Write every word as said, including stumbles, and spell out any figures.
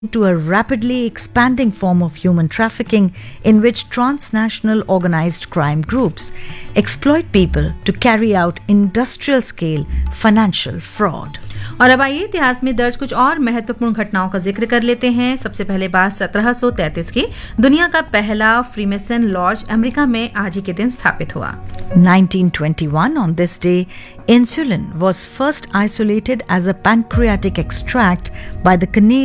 to a rapidly expanding form of human trafficking in which transnational organized crime groups exploit people to carry out industrial scale financial fraud. और अब आइए इतिहास में दर्ज कुछ और महत्वपूर्ण घटनाओं का जिक्र कर लेते हैं। सबसे पहले बात सत्रह सौ तैंतीस की। दुनिया का पहला फ्रीमेसन लॉज अमेरिका में आज ही के दिन स्थापित हुआ। nineteen twenty-one, on this day, insulin was first isolated as a pancreatic extract by the Canadian